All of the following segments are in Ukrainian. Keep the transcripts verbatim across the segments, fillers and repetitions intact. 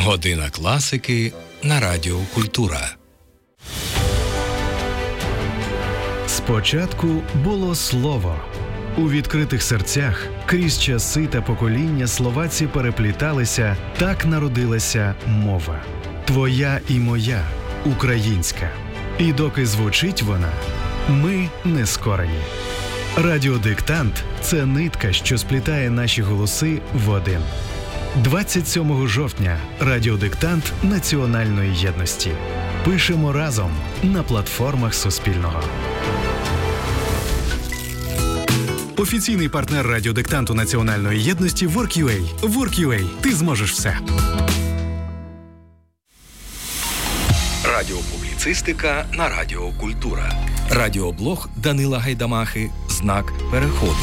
Година класики на Радіо Культура. Спочатку було слово. У відкритих серцях крізь часи та покоління словаці перепліталися, так народилася мова. Твоя і моя, українська. І доки звучить вона, ми не скорені. Радіодиктант – це нитка, що сплітає наші голоси в один. двадцять сьомого жовтня – радіодиктант національної єдності. Пишемо разом на платформах Суспільного. Офіційний партнер радіодиктанту національної єдності WorkUA. WorkUA. Ти зможеш все. Радіопубліцистика на Радіо Культура. Радіоблог Данила Гайдамахи «Знак переходу».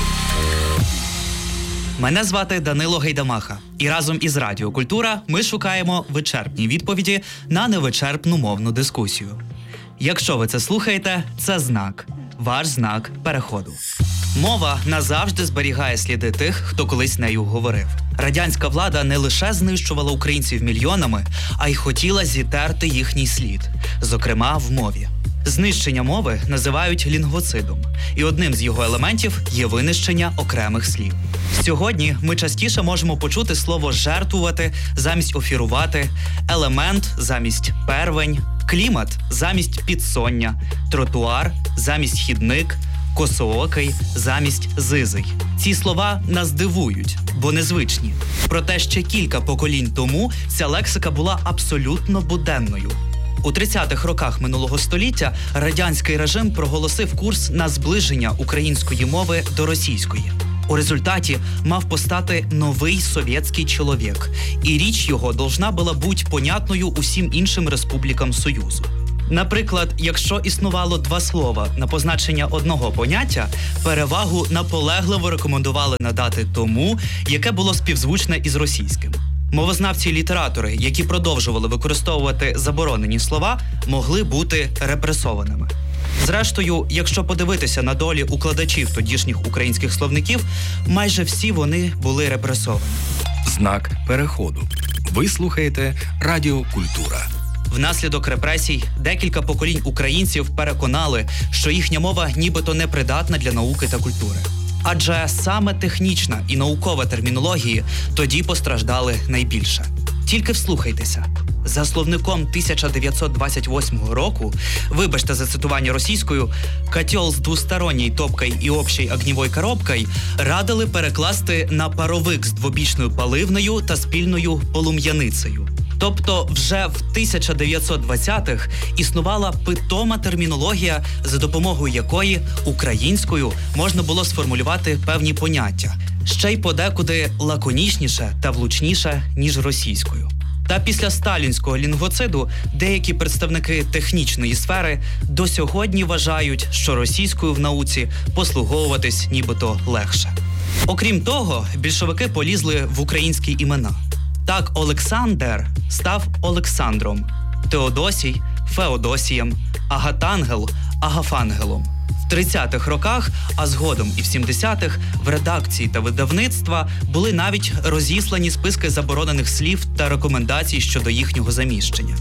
Мене звати Данило Гайдамаха. І разом із Радіо Культура ми шукаємо вичерпні відповіді на невичерпну мовну дискусію. Якщо ви це слухаєте, це знак. Ваш знак переходу. Мова назавжди зберігає сліди тих, хто колись нею говорив. Радянська влада не лише знищувала українців мільйонами, а й хотіла зітерти їхній слід, зокрема в мові. Знищення мови називають лінгвоцидом, і одним з його елементів є винищення окремих слів. Сьогодні ми частіше можемо почути слово «жертвувати» замість «офірувати», «елемент» замість «первень», «клімат» замість «підсоння», «тротуар» замість «хідник», «косоокий» замість «зизий». Ці слова нас дивують, бо незвичні. Проте ще кілька поколінь тому ця лексика була абсолютно буденною. У тридцятих роках минулого століття радянський режим проголосив курс на зближення української мови до російської. У результаті мав постати новий совєтський чоловік, і річ його должна була бути понятною усім іншим республікам Союзу. Наприклад, якщо існувало два слова на позначення одного поняття, перевагу наполегливо рекомендували надати тому, яке було співзвучне із російським. Мовознавці і літератори, які продовжували використовувати заборонені слова, могли бути репресованими. Зрештою, якщо подивитися на долі укладачів тодішніх українських словників, майже всі вони були репресовані. Знак переходу. Ви слухаєте Радіо Культура. Внаслідок репресій декілька поколінь українців переконали, що їхня мова нібито непридатна для науки та культури. Адже саме технічна і наукова термінології тоді постраждали найбільше. Тільки вслухайтеся. За словником тисяча дев'ятсот двадцять восьмого року, вибачте за цитування російською, «котел з двусторонней топкой і общей огневой коробкой» радили перекласти на паровик з двобічною паливною та спільною полум'яницею. Тобто вже в тисяча дев'ятсот двадцятих існувала питома термінологія, за допомогою якої українською можна було сформулювати певні поняття, ще й подекуди лаконічніше та влучніше, ніж російською. Та після сталінського лінгвоциду деякі представники технічної сфери до сьогодні вважають, що російською в науці послуговуватись нібито легше. Окрім того, більшовики полізли в українські імена. Так Олександр став Олександром, Теодосій – Феодосієм, Агатангел – Агафангелом. В тридцятих роках, а згодом і в сімдесятих, в редакції та видавництва були навіть розіслані списки заборонених слів та рекомендацій щодо їхнього заміщення.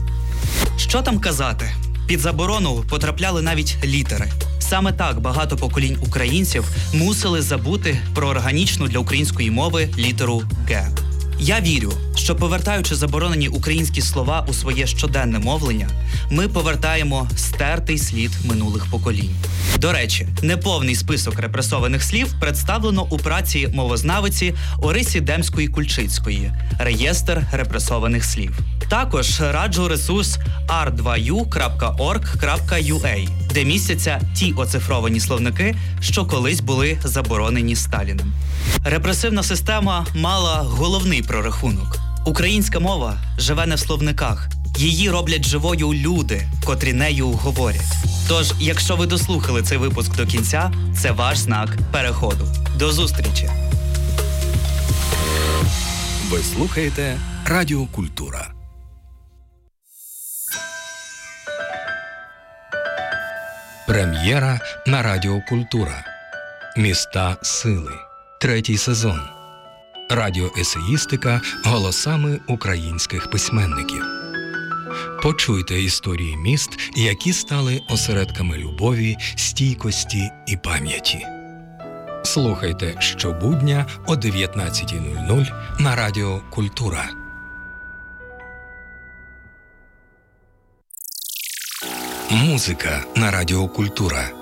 Що там казати? Під заборону потрапляли навіть літери. Саме так багато поколінь українців мусили забути про органічну для української мови літеру «Г». Я вірю, що повертаючи заборонені українські слова у своє щоденне мовлення, ми повертаємо стертий слід минулих поколінь. До речі, неповний список репресованих слів представлено у праці мовознавиці Орисі Демської-Кульчицької «Реєстр репресованих слів». Також раджу ресурс ар два ю крапка орг крапка ю а, де містяться ті оцифровані словники, що колись були заборонені Сталіним. Репресивна система мала головний прорахунок. Українська мова живе не в словниках. Її роблять живою люди, котрі нею говорять. Тож, якщо ви дослухали цей випуск до кінця, це ваш знак переходу. До зустрічі! Ви слухаєте Радіо Культура. Прем'єра на Радіо Культура. Міста сили. Третій сезон. Радіоесеїстика голосами українських письменників. Почуйте історії міст, які стали осередками любові, стійкості і пам'яті. Слухайте щобудня о дев'ятнадцятій нуль нуль на Радіо Культура. Музика на Радіо Культура.